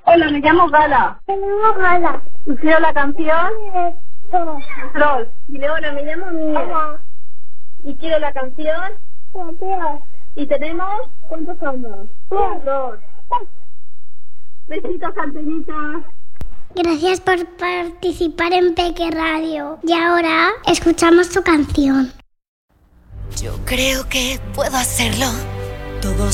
Hola, me llamo Gala. ¿Y quiero la canción? Troll. Dile, hola, me llamo Mía. ¿Y quiero la canción? ¿Y tenemos? ¿Cuántos somos? 2. Besitos, antenitas. Gracias por participar en Peque Radio. Y ahora escuchamos tu canción. Yo creo que puedo hacerlo. Todos